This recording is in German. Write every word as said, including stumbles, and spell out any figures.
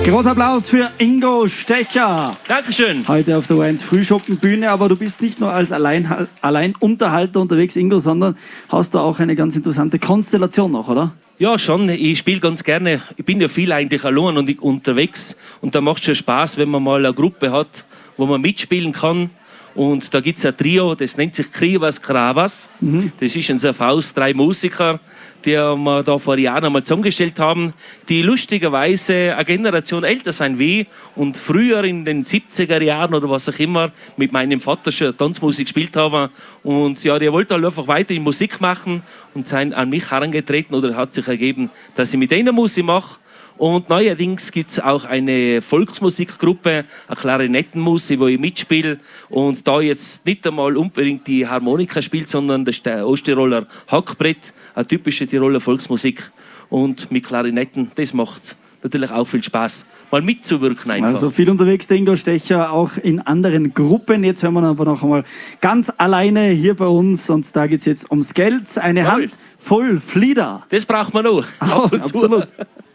Großer Applaus für Ingo Stecher. Dankeschön. Heute auf der O eins Frühschoppenbühne, aber du bist nicht nur als Allein Alleinunterhalter unterwegs, Ingo, sondern hast du auch eine ganz interessante Konstellation noch, oder? Ja, schon. Ich spiele ganz gerne. Ich bin ja viel eigentlich allein und ich unterwegs. Und da macht es schon Spaß, wenn man mal eine Gruppe hat, wo man mitspielen kann. Und da gibt es ein Trio, das nennt sich Krivas Kravas. Mhm. Das ist ein S V aus drei Musiker, die wir da vor Jahren einmal zusammengestellt haben, die lustigerweise eine Generation älter sind wie ich und früher in den siebziger Jahren oder was auch immer mit meinem Vater schon Tanzmusik gespielt haben. Und ja, die wollten halt einfach weiterhin Musik machen und sind an mich herangetreten oder hat sich ergeben, dass ich mit denen Musik mache. Und neuerdings gibt es auch eine Volksmusikgruppe, eine Klarinettenmusik, wo ich mitspiele und da jetzt nicht einmal unbedingt die Harmonika spielt, sondern das ist der Osttiroler Hackbrett, eine typische Tiroler Volksmusik. Und mit Klarinetten, das macht natürlich auch viel Spaß, mal mitzuwirken einfach. Also viel unterwegs, der Ingo Stecher, auch in anderen Gruppen. Jetzt hören wir aber noch einmal ganz alleine hier bei uns und da geht es jetzt ums Geld. Eine Jawohl. Hand voll Flieder. Das braucht man noch. Oh, absolut.